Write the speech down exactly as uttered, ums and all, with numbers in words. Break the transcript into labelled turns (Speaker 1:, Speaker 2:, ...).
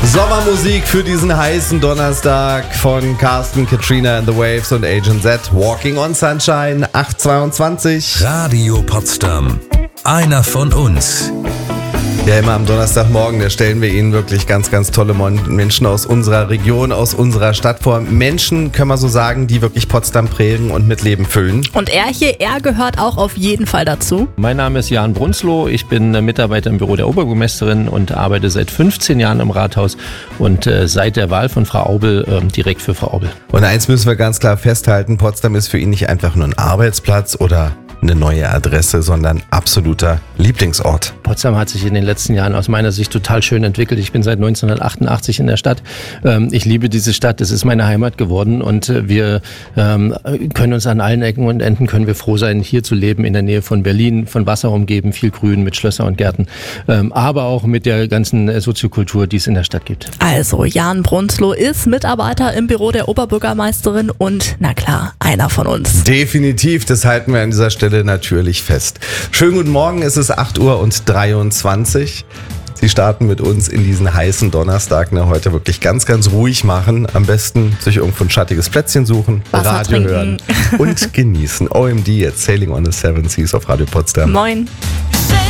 Speaker 1: Sommermusik für diesen heißen Donnerstag von Carsten, Katrina and the Waves und Agent Z. Walking on Sunshine, acht zweiundzwanzig.
Speaker 2: Radio Potsdam. Einer von uns.
Speaker 1: Ja, immer am Donnerstagmorgen, da stellen wir Ihnen wirklich ganz, ganz tolle Menschen aus unserer Region, aus unserer Stadt vor. Menschen, können wir so sagen, die wirklich Potsdam prägen und mit Leben füllen.
Speaker 3: Und er hier, er gehört auch auf jeden Fall dazu.
Speaker 4: Mein Name ist Jan Brunzloh, ich bin Mitarbeiter im Büro der Oberbürgermeisterin und arbeite seit fünfzehn Jahren im Rathaus und äh, seit der Wahl von Frau Aubel äh, direkt für Frau Aubel.
Speaker 1: Und eins müssen wir ganz klar festhalten, Potsdam ist für ihn nicht einfach nur ein Arbeitsplatz oder eine neue Adresse, sondern absoluter Lieblingsort.
Speaker 4: Potsdam hat sich in den letzten Jahren aus meiner Sicht total schön entwickelt. Ich bin seit neunzehnhundertachtundachtzig in der Stadt. Ich liebe diese Stadt, es ist meine Heimat geworden und wir können uns an allen Ecken und Enden können wir froh sein, hier zu leben, in der Nähe von Berlin, von Wasser umgeben, viel Grün mit Schlösser und Gärten, aber auch mit der ganzen Soziokultur, die es in der Stadt gibt.
Speaker 3: Also Jan Brunzloh ist Mitarbeiter im Büro der Oberbürgermeisterin und na klar, einer von uns.
Speaker 1: Definitiv, das halten wir an dieser Stelle natürlich fest. Schönen guten Morgen, es ist acht Uhr und dreiundzwanzig. Sie starten mit uns in diesen heißen Donnerstag. Ne, heute wirklich ganz, ganz ruhig machen. Am besten sich irgendwo ein schattiges Plätzchen suchen,
Speaker 3: Wasser
Speaker 1: Radio
Speaker 3: trinken.
Speaker 1: hören und genießen. O M D, jetzt Sailing on the Seven Seas auf Radio Potsdam.
Speaker 3: Moin.
Speaker 5: Say